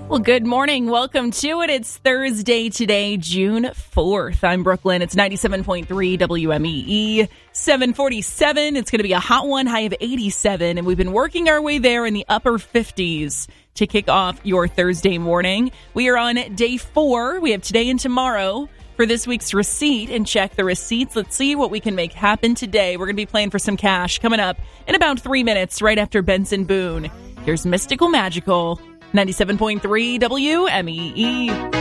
Well, good morning. Welcome to it. It's Thursday today, June 4th. I'm Brooklyn. It's 97.3 WMEE, 747. It's going to be a hot one, high of 87. And we've been working our way there in the upper 50s to kick off your Thursday morning. We are on day 4. We have today and tomorrow for this week's receipt and check the receipts. Let's see what we can make happen today. We're going to be playing for some cash coming up in about 3 minutes right after Benson Boone. Here's Mystical Magical. 97.3 WMEE.